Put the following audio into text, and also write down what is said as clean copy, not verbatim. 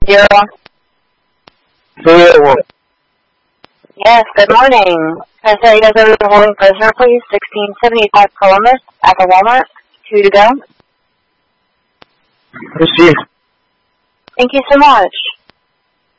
Zero. 381. Yes, good morning. Can I tell you guys over the holding prisoner, please? 1675 Columbus at the Walmart. 2 to go. Received. Thank you so much.